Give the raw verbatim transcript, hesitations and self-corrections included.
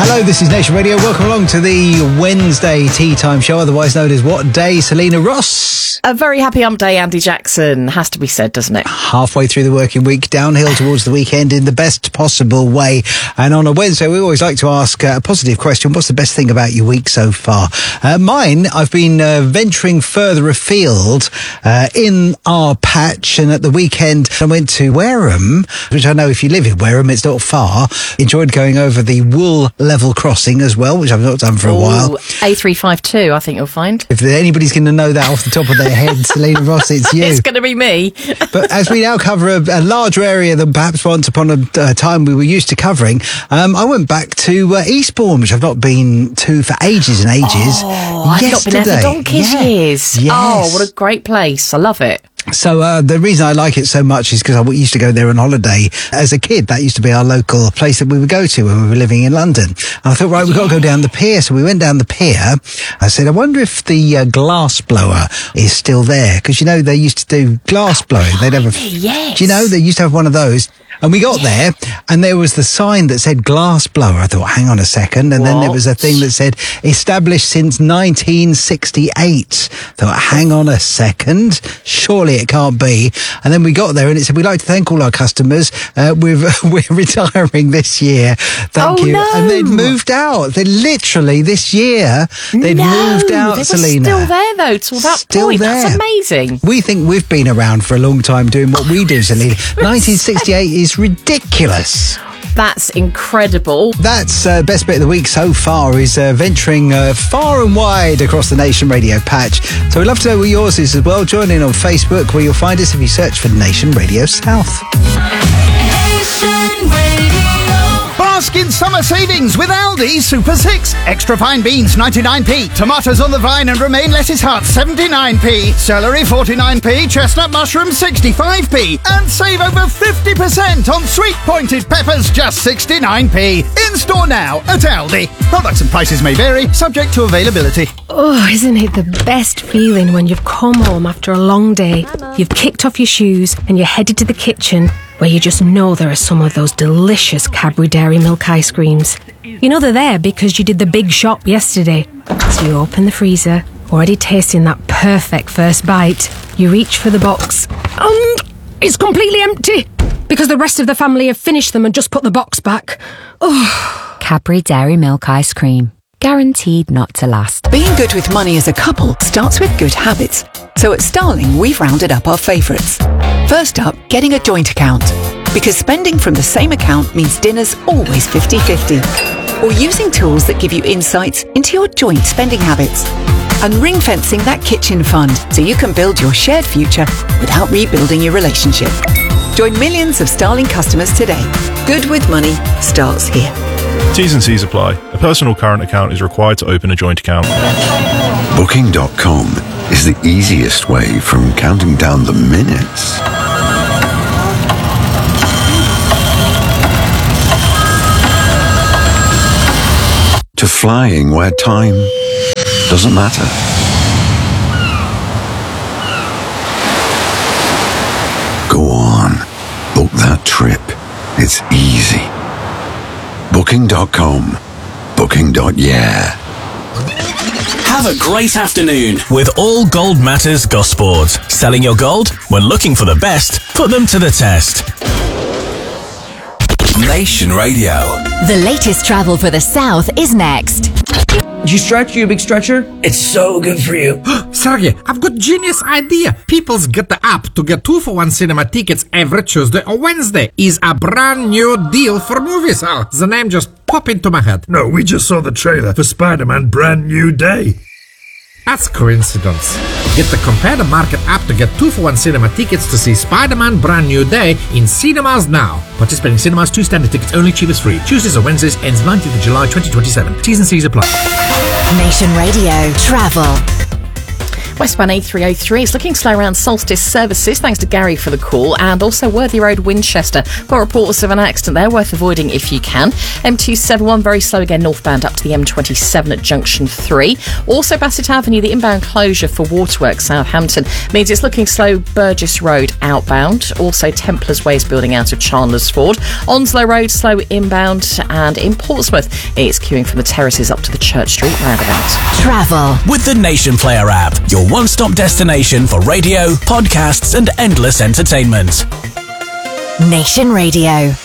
Hello, this is Nation Radio. Welcome along to the Wednesday Tea Time Show, otherwise known as What Day, Selena Ross. A very happy hump day, Andy Jackson. Has to be said, doesn't it? Halfway through the working week, downhill towards the weekend in the best possible way. And on a Wednesday, we always like to ask a positive question. What's the best thing about your week so far? Uh, mine, I've been uh, venturing further afield uh, in our patch. And at the weekend, I went to Wareham, which I know if you live in Wareham, it's not far. Enjoyed going over the Wool Level Crossing as well, which I've not done for a Ooh, while. A three five two, I think you'll find. If anybody's going to know that off the top of their head, Selena Ross, it's you. It's going to be me. But as we now cover a, a larger area than perhaps once upon a uh, time we were used to covering, um, I went back to uh, Eastbourne, which I've not been to for ages and ages. Oh, I've not been there for donkey's yeah. years. Yes. Oh, what a great place. I love it. So uh, the reason I like it so much is because I used to go there on holiday as a kid. That used to be our local place that we would go to when we were living in London. And I thought, right, we've got to go down the pier. So we went down the pier. I said, I wonder if the uh, glass blower is still there. Because, you know, they used to do glass blowing. They'd have a, yes. Do you know, they used to have one of those. And we got there, and there was the sign that said glass blower. I thought, hang on a second. And what? Then there was a thing that said established since nineteen sixty-eight. I thought, hang on a second. Surely it can't be. And then we got there, and it said, we'd like to thank all our customers. Uh, we're, we're retiring this year. Thank oh, you. No. And they'd moved out. They literally, this year, they'd no, moved out, they were Selena. still there, though, till that still point. There. That's amazing. We think we've been around for a long time doing what we do, Selena. nineteen sixty-eight is ridiculous. That's incredible. That's uh, best bit of the week so far is uh, venturing uh, far and wide across the Nation Radio patch. So we'd love to know what yours is as well. Join in on Facebook, where you'll find us if you search for Nation Radio South. Nation Radio. Bask in summer savings with Aldi Super six. Extra fine beans ninety-nine p, tomatoes on the vine and romaine lettuce heart seventy-nine p, celery forty-nine p, chestnut mushroom sixty-five p, and save over fifty percent on sweet pointed peppers just sixty-nine p. In store now at Aldi. Products and prices may vary, subject to availability. Oh, isn't it the best feeling when you've come home after a long day, you've kicked off your shoes and you're headed to the kitchen, where you just know there are some of those delicious Cadbury Dairy Milk ice creams. You know they're there because you did the big shop yesterday. So you open the freezer, already tasting that perfect first bite. You reach for the box, and it's completely empty because the rest of the family have finished them and just put the box back. Oh. Cadbury Dairy Milk ice cream. Guaranteed not to last. Being good with money as a couple starts with good habits. So at Starling, we've rounded up our favourites. First up, getting a joint account. Because spending from the same account means dinner's always fifty-fifty. Or using tools that give you insights into your joint spending habits. And ring-fencing that kitchen fund so you can build your shared future without rebuilding your relationship. Join millions of Starling customers today. Good with money starts here. T's and C's apply. A personal current account is required to open a joint account. Booking dot com is the easiest way from counting down the minutes to flying where time doesn't matter. Go on, book that trip. It's easy. Booking dot com. Booking. Yeah. Have a great afternoon with All Gold Matters Gosports. Selling your gold? When looking for the best, put them to the test. Nation Radio. The latest travel for the South is next. Do you stretch? You a big stretcher? It's so good for you. Sergey, I've got genius idea. People's Get the App to get two for one cinema tickets every Tuesday or Wednesday is a brand new deal for movies. Oh, the name just popped into my head. No, we just saw the trailer for Spider-Man Brand New Day. That's coincidence. Get the Compare the Market app to get two for one cinema tickets to see Spider-Man Brand New Day in cinemas now. Participating cinemas, two standard tickets only, cheapest free. Tuesdays or Wednesdays, ends nineteenth of July twenty twenty-seven. T's and C's apply. Nation Radio Travel. Westbound A three oh three is looking slow around Solstice Services. Thanks to Gary for the call. And also Worthy Road, Winchester. Got reports of an accident there, worth avoiding if you can. M two seventy-one very slow again northbound up to the M twenty-seven at junction three. Also Bassett Avenue, the inbound closure for Waterworks Southampton means it's looking slow Burgess Road outbound. Also Templars Way is building out of Chandler's Ford. Onslow Road slow inbound, and in Portsmouth it's queuing from the terraces up to the Church Street roundabout. Travel with the Nation Player app, your one-stop destination for radio, podcasts and endless entertainment. Nation Radio.